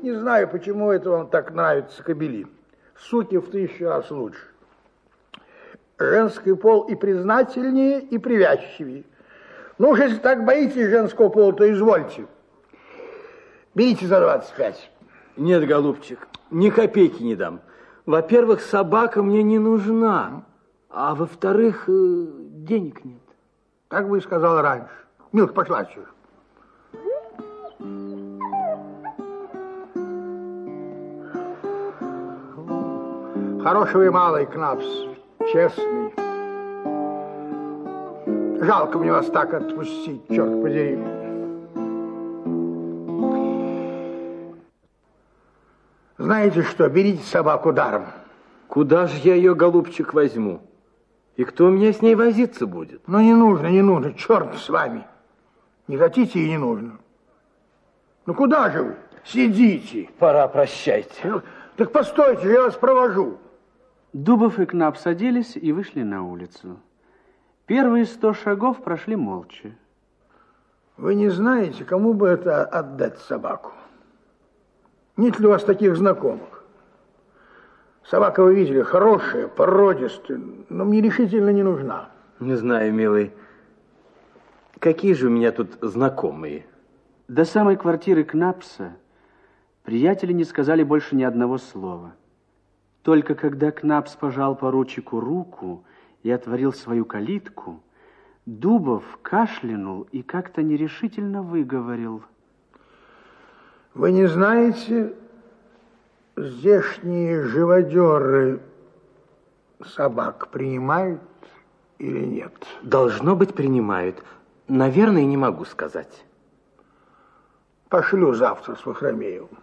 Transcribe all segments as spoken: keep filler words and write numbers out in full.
Не знаю, почему это вам так нравится, кобели. Суки в тысячу раз лучше. Женский пол и признательнее, и привязчивее. Ну уж если так боитесь женского пола, то извольте. Берите за двадцать пять. Нет, голубчик, ни копейки не дам. Во-первых, собака мне не нужна, а во-вторых, денег нет. Так бы и сказал раньше. Милка, пошла отсюда. Хороший вы малый, Кнапс, честный. Жалко мне вас так отпустить, черт подери. Знаете что, берите собаку даром. Куда же я ее, голубчик, возьму? И кто у меня с ней возиться будет? Ну, не нужно, не нужно, черт с вами. Не хотите и не нужно. Ну, куда же вы? Сидите. Пора, прощайте. Ну, так постойте, я вас провожу. Дубов и Кнап садились и вышли на улицу. Первые сто шагов прошли молча. Вы не знаете, кому бы это отдать собаку? Нет ли у вас таких знакомых? Собака, вы видели, хорошая, породистая, но мне решительно не нужна. Не знаю, милый. Какие же у меня тут знакомые? До самой квартиры Кнапса приятели не сказали больше ни одного слова. Только когда Кнапс пожал поручику руку и отворил свою калитку, Дубов кашлянул и как-то нерешительно выговорил: вы не знаете, здешние живодеры собак принимают или нет? Должно быть, принимают. Наверное, не могу сказать. Пошлю завтра с Вахромеевым.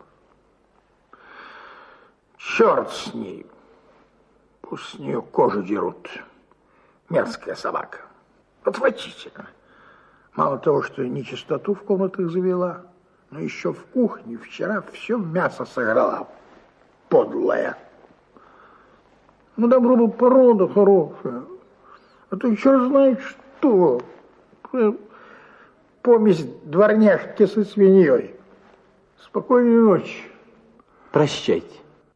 Черт с ней. Пусть с нее кожу дерут. Мерзкая собака. Отвратительно. Мало того, что нечистоту в комнатах завела, но еще в кухне вчера все мясо сожрала. Подлая. Ну, добро бы порода хорошая. А то черт знает что. Помесь дворняжки со свиньей. Спокойной ночи. Прощайте.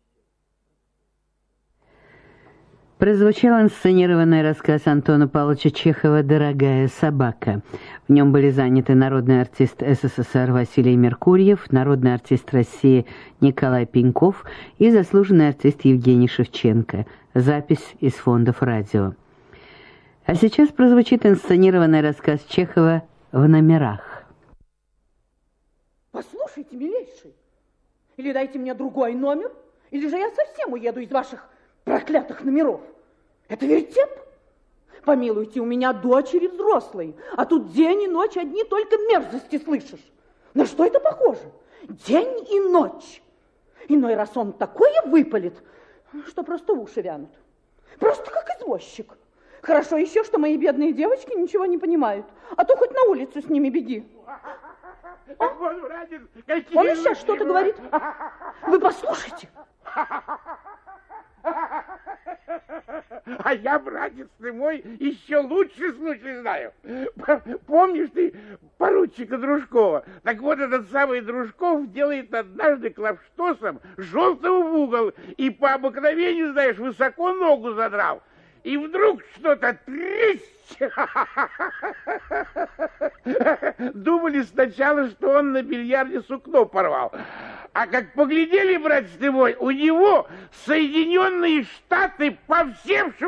Прозвучал инсценированный рассказ Антона Павловича Чехова «Дорогая собака». В нем были заняты народный артист СССР Василий Меркурьев, народный артист России Николай Пеньков и заслуженный артист Евгений Шевченко. Запись из фондов радио. А сейчас прозвучит инсценированный рассказ Чехова «В номерах». Послушайте, милейший, или дайте мне другой номер, или же я совсем уеду из ваших проклятых номеров. Это вертеп? Помилуйте, у меня дочери взрослые, а тут день и ночь одни только мерзости слышишь. На что это похоже? День и ночь. Иной раз он такое выпалит, что просто уши вянут. Просто как извозчик. Хорошо еще, что мои бедные девочки ничего не понимают, а то хоть на улицу с ними беги. А? Он сейчас что-то говорит. Вы послушайте. А я, братец ты мой, еще лучше случай знаю. Помнишь ты поручика Дружкова? Так вот, этот самый Дружков делает однажды клавштосом желтого в угол и по обыкновению, знаешь, высоко ногу задрал. И вдруг что-то тресь. Думали сначала, что он на бильярде сукно порвал. А как поглядели, братец ты мой, у него Соединенные Штаты по всем